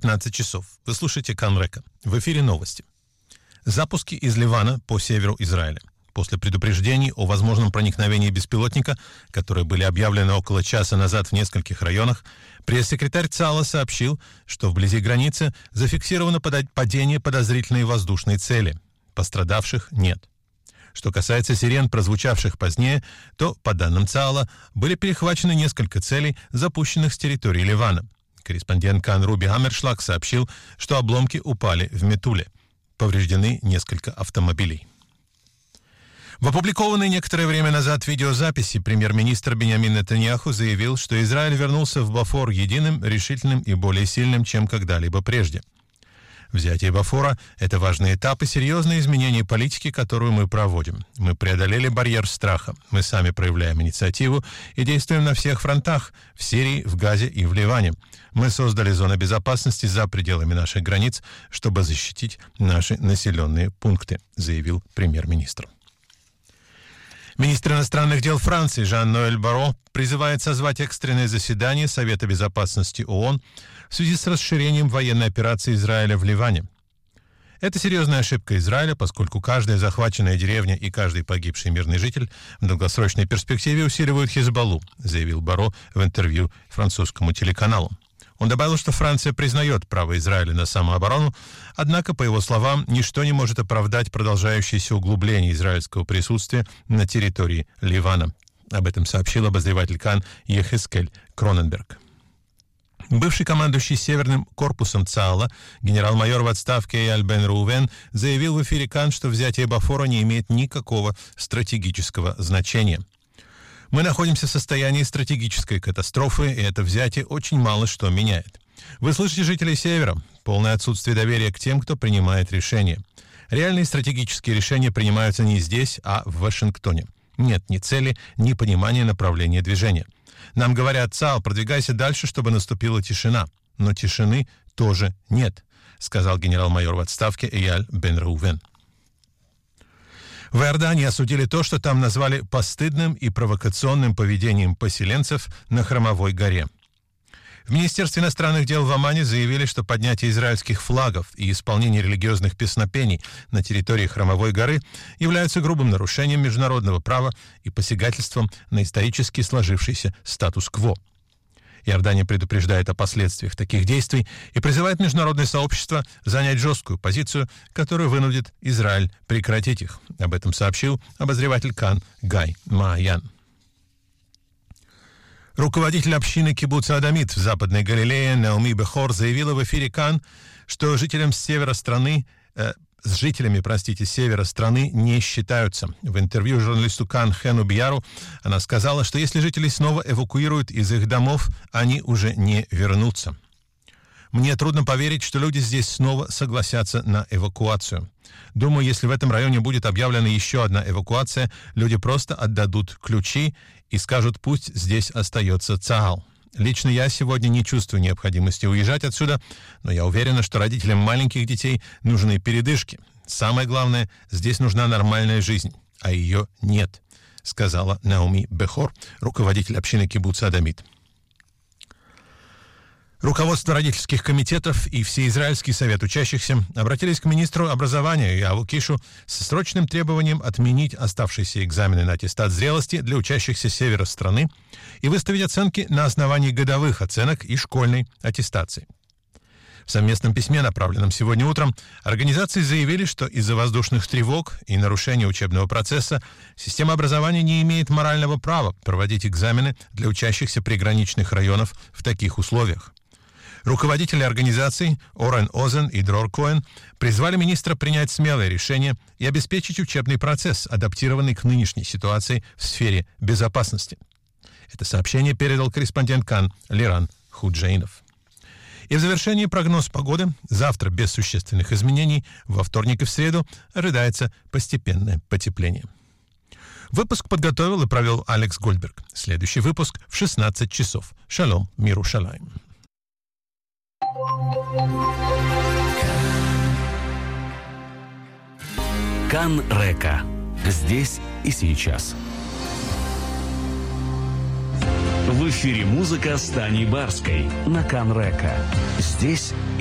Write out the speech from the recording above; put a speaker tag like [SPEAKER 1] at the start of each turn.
[SPEAKER 1] 15 часов. Вы слушаете Кан Река. В эфире новости. Запуски из Ливана по северу Израиля. После предупреждений о возможном проникновении беспилотника, которые были объявлены около часа назад в нескольких районах, пресс-секретарь ЦАЛа сообщил, что вблизи границы зафиксировано падение подозрительной воздушной цели. Пострадавших нет. Что касается сирен, прозвучавших позднее, то, по данным ЦАЛа, были перехвачены несколько целей, запущенных с территории Ливана. Корреспондент Кан Руби Хаммершлаг сообщил, что обломки упали в Метуле. Повреждены несколько автомобилей. В опубликованной некоторое время назад видеозаписи премьер-министр Биньямин Нетаньяху заявил, что Израиль вернулся в Бофор единым, решительным и более сильным, чем когда-либо прежде. Взятие Бофора – это важный этап и серьезные изменения политики, которую мы проводим. Мы преодолели барьер страха. Мы сами проявляем инициативу и действуем на всех фронтах – в Сирии, в Газе и в Ливане. Мы создали зоны безопасности за пределами наших границ, чтобы защитить наши населенные пункты, заявил премьер-министр. Министр иностранных дел Франции Жан-Ноэль Барро призывает созвать экстренное заседание Совета безопасности ООН в связи с расширением военной операции Израиля в Ливане. Это серьезная ошибка Израиля, поскольку каждая захваченная деревня и каждый погибший мирный житель в долгосрочной перспективе усиливают Хизбаллу, заявил Барро в интервью французскому телеканалу. Он добавил, что Франция признает право Израиля на самооборону, однако, по его словам, ничто не может оправдать продолжающееся углубление израильского присутствия на территории Ливана. Об этом сообщил обозреватель Кан Ехескель Кроненберг. Бывший командующий Северным корпусом ЦААЛа, генерал-майор в отставке Эйаль бен Рувен, заявил в эфире Кан, что взятие Бофора не имеет никакого стратегического значения. Мы находимся в состоянии стратегической катастрофы, и это взятие очень мало что меняет. Вы слышите жителей Севера? Полное отсутствие доверия к тем, кто принимает решения. Реальные стратегические решения принимаются не здесь, а в Вашингтоне. Нет ни цели, ни понимания направления движения. Нам говорят: ЦААЛ, продвигайся дальше, чтобы наступила тишина. Но тишины тоже нет, сказал генерал-майор в отставке Эйаль бен Рувен. В Иордании осудили то, что там назвали постыдным и провокационным поведением поселенцев на Храмовой горе. В Министерстве иностранных дел в Омане заявили, что поднятие израильских флагов и исполнение религиозных песнопений на территории Храмовой горы являются грубым нарушением международного права и посягательством на исторически сложившийся статус-кво. Иордания предупреждает о последствиях таких действий и призывает международное сообщество занять жесткую позицию, которая вынудит Израиль прекратить их. Об этом сообщил обозреватель Кан Гай Мааян. Руководитель общины кибуц Адамит в Западной Галилее Наоми Бехор заявила в эфире Кан, что с жителями севера страны не считаются. В интервью журналисту Кан Хену Бияру она сказала, что если жителей снова эвакуируют из их домов, они уже не вернутся. Мне трудно поверить, что люди здесь снова согласятся на эвакуацию. Думаю, если в этом районе будет объявлена еще одна эвакуация, люди просто отдадут ключи и скажут: пусть здесь остается ЦААЛ. Лично я сегодня не чувствую необходимости уезжать отсюда, но я уверена, что родителям маленьких детей нужны передышки. Самое главное, здесь нужна нормальная жизнь, а ее нет, сказала Наоми Бехор, руководитель общины кибуц Адамит. Руководство родительских комитетов и Всеизраильский совет учащихся обратились к министру образования Яву Кишу с срочным требованием отменить оставшиеся экзамены на аттестат зрелости для учащихся севера страны и выставить оценки на основании годовых оценок и школьной аттестации. В совместном письме, направленном сегодня утром, организации заявили, что из-за воздушных тревог и нарушения учебного процесса система образования не имеет морального права проводить экзамены для учащихся приграничных районов в таких условиях. Руководители организаций Орен Озен и Дрор Коэн призвали министра принять смелое решение и обеспечить учебный процесс, адаптированный к нынешней ситуации в сфере безопасности. Это сообщение передал корреспондент Кан Лиран Худжейнов. И в завершении прогноз погоды. Завтра без существенных изменений, во вторник и в среду ожидается постепенное потепление. Выпуск подготовил и провел Алекс Гольдберг. Следующий выпуск в 16 часов. Шалом, мир Иерушалаим.
[SPEAKER 2] Кан Река. Здесь и сейчас. В эфире музыка с Таней Барской на Кан Река. Здесь и